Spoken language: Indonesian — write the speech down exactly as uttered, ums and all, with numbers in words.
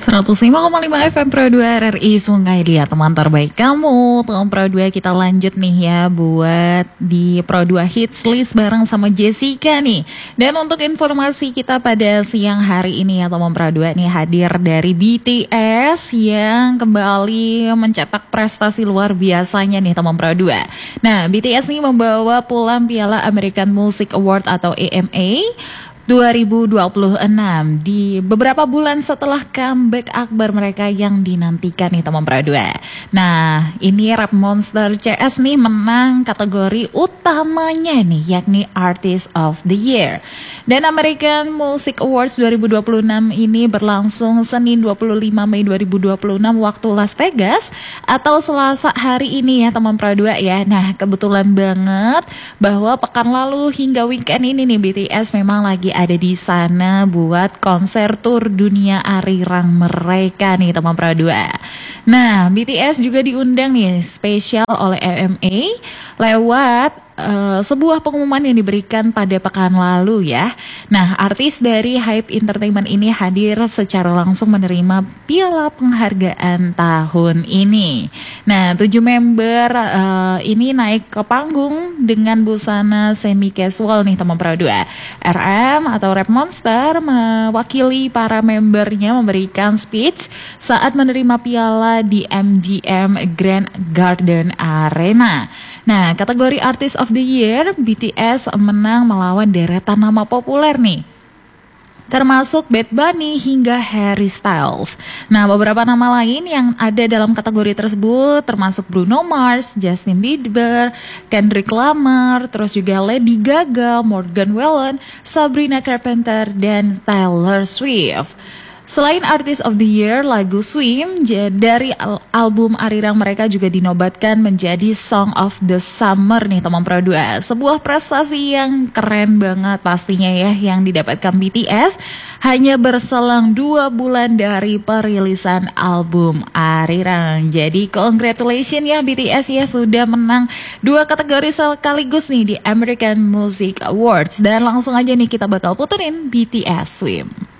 seratus lima koma lima F M Pro dua R R I Sungai Liat, teman terbaik kamu. Teman Pro dua, kita lanjut nih ya buat di Pro dua Hits List bareng sama Jessica nih. Dan untuk informasi kita pada siang hari ini ya teman Pro dua, nih hadir dari B T S yang kembali mencetak prestasi luar biasanya nih teman Pro dua. Nah, B T S nih membawa pulang piala American Music Award atau A M A dua ribu dua puluh enam di beberapa bulan setelah comeback akbar mereka yang dinantikan nih teman Pro dua. Nah, ini Rap Monster C S nih menang kategori utamanya nih, yakni Artist of the Year. Dan American Music Awards dua ribu dua puluh enam ini berlangsung Senin dua puluh lima Mei dua ribu dua puluh enam waktu Las Vegas atau Selasa hari ini ya teman Pro dua ya. Nah, kebetulan banget bahwa pekan lalu hingga weekend ini nih B T S memang lagi ada di sana buat konser tur dunia arirang mereka nih teman Pro dua. Nah, B T S juga diundang nih spesial oleh A M A lewat Uh, sebuah pengumuman yang diberikan pada pekan lalu ya. Nah, artis dari Hype Entertainment ini hadir secara langsung menerima piala penghargaan tahun ini. Nah, tujuh member uh, ini naik ke panggung dengan busana semi casual nih teman Pro dua. R M atau Rap Monster mewakili para membernya memberikan speech saat menerima piala di M G M Grand Garden Arena. Nah, kategori Artist of the Year, B T S menang melawan deretan nama populer nih, termasuk Bad Bunny hingga Harry Styles. Nah, beberapa nama lain yang ada dalam kategori tersebut termasuk Bruno Mars, Justin Bieber, Kendrick Lamar, terus juga Lady Gaga, Morgan Wallen, Sabrina Carpenter, dan Taylor Swift. Selain Artist of the Year, lagu Swim dari al- album arirang mereka juga dinobatkan menjadi Song of the Summer nih teman Pro dua. Sebuah prestasi yang keren banget pastinya ya yang didapatkan B T S hanya berselang dua bulan dari perilisan album arirang. Jadi congratulations ya B T S ya, sudah menang dua kategori sekaligus nih di American Music Awards. Dan langsung aja nih kita bakal puterin B T S Swim.